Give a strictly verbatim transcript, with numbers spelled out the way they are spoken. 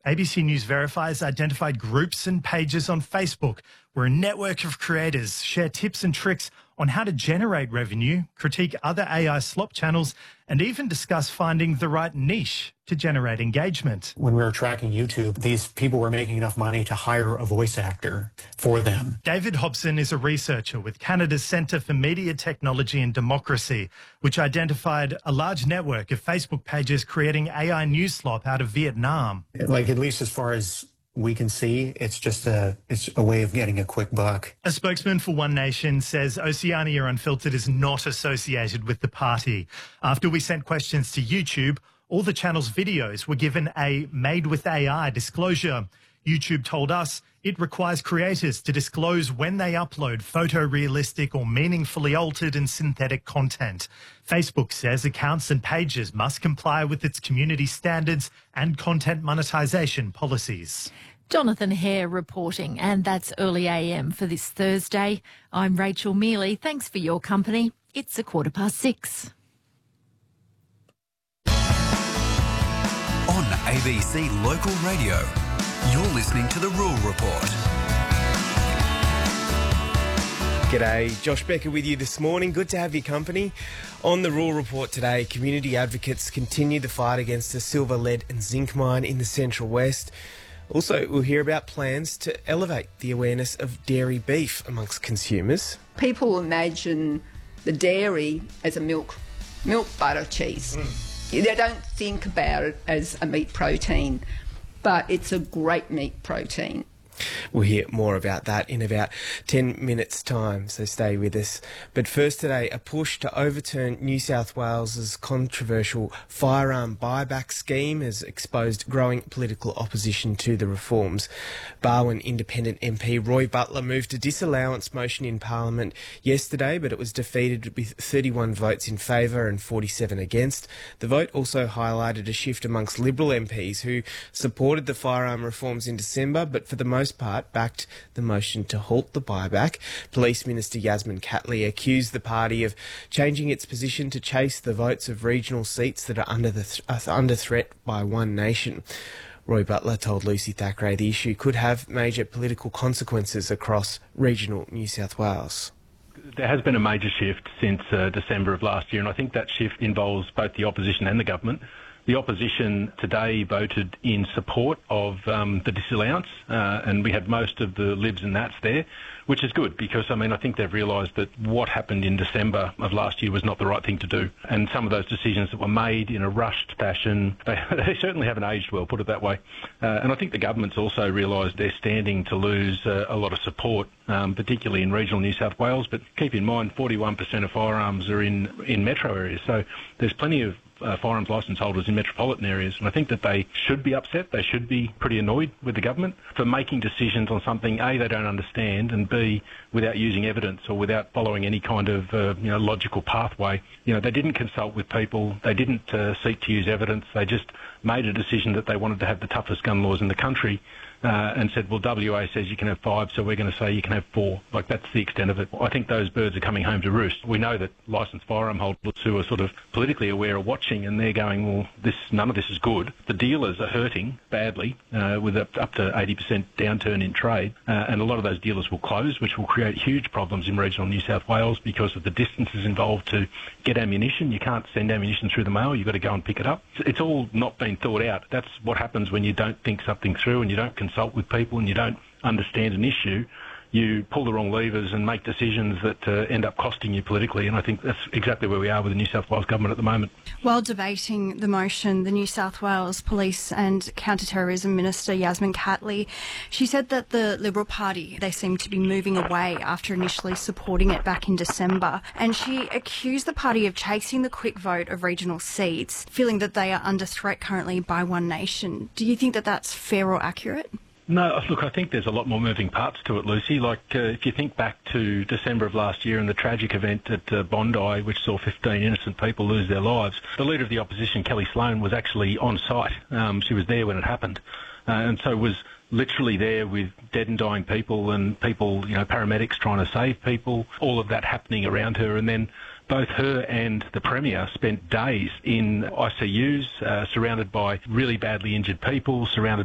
A B C News Verifies identified groups and pages on Facebook where a network of creators share tips and tricks on how to generate revenue, critique other A I slop channels, and even discuss finding the right niche to generate engagement. When we were tracking YouTube, these people were making enough money to hire a voice actor for them. David Hobson is a researcher with Canada's Centre for Media Technology and Democracy, which identified a large network of Facebook pages creating A I news slop out of Vietnam. Like, at least as far as we can see, it's just a it's a way of getting a quick buck. A spokesman for One Nation says Oceania Unfiltered is not associated with the party. After we sent questions to YouTube, all the channel's videos were given a made with A I disclosure. YouTube told us it requires creators to disclose when they upload photorealistic or meaningfully altered and synthetic content. Facebook says accounts and pages must comply with its community standards and content monetisation policies. Jonathan Hare reporting, and that's Early A M for this Thursday. I'm Rachel Mealy. Thanks for your company. It's a quarter past six. On A B C Local Radio, you're listening to The Rural Report. G'day, Josh Becker with you this morning. Good to have your company. On The Rural Report today, community advocates continue the fight against the silver, lead and zinc mine in the Central West. Also, we'll hear about plans to elevate the awareness of dairy beef amongst consumers. People imagine the dairy as a milk, milk butter, cheese. Mm. They don't think about it as a meat protein, but it's a great meat protein. We'll hear more about that in about ten minutes' time, so stay with us. But first today, a push to overturn New South Wales's controversial firearm buyback scheme has exposed growing political opposition to the reforms. Barwon Independent M P Roy Butler moved a disallowance motion in Parliament yesterday, but it was defeated with thirty-one votes in favour and forty-seven against. The vote also highlighted a shift amongst Liberal M Ps who supported the firearm reforms in December, but for the most part backed the motion to halt the buyback. Police Minister Yasmin Catley accused the party of changing its position to chase the votes of regional seats that are under the th- uh, under threat by One Nation. Roy Butler told Lucy Thackeray the issue could have major political consequences across regional New South Wales. There has been a major shift since uh, December of last year, and I think that shift involves both the opposition and the government. The opposition today voted in support of um, the disallowance, uh, and we had most of the Libs and Nats there, which is good because, I mean, I think they've realised that what happened in December of last year was not the right thing to do. And some of those decisions that were made in a rushed fashion, they, they certainly haven't aged well, put it that way. Uh, and I think the government's also realised they're standing to lose uh, a lot of support, um, particularly in regional New South Wales. But keep in mind, forty-one percent of firearms are in, in metro areas, so there's plenty of Uh, firearms licence holders in metropolitan areas, and I think that they should be upset. They should be pretty annoyed with the government for making decisions on something A, they don't understand, and B, without using evidence or without following any kind of uh, you know logical pathway. You know, they didn't consult with people. They didn't uh, seek to use evidence. They just made a decision that they wanted to have the toughest gun laws in the country. Uh, and said, well, W A says you can have five, so we're going to say you can have four. Like, that's the extent of it. I think those birds are coming home to roost. We know that licensed firearm holders who are sort of politically aware are watching, and they're going, well, this none of this is good. The dealers are hurting badly uh, with up, up to eighty percent downturn in trade, uh, and a lot of those dealers will close, which will create huge problems in regional New South Wales because of the distances involved to get ammunition. You can't send ammunition through the mail. You've got to go and pick it up. It's all not been thought out. That's what happens when you don't think something through and you don't consult with people and you don't understand an issue. You pull the wrong levers and make decisions that uh, end up costing you politically, and I think that's exactly where we are with the New South Wales government at the moment. While debating the motion, the New South Wales Police and Counter-Terrorism Minister Yasmin Catley, she said that the Liberal Party, they seem to be moving away after initially supporting it back in December, and she accused the party of chasing the quick vote of regional seats, feeling that they are under threat currently by One Nation. Do you think that that's fair or accurate? No, look, I think there's a lot more moving parts to it, Lucy. Like, uh, if you think back to December of last year and the tragic event at uh, Bondi, which saw fifteen innocent people lose their lives, the Leader of the Opposition, Kelly Sloan, was actually on site. Um, she was there when it happened, uh, and so was literally there with dead and dying people and people, you know, paramedics trying to save people, all of that happening around her. And then both her and the Premier spent days in I C Us, uh, surrounded by really badly injured people, surrounded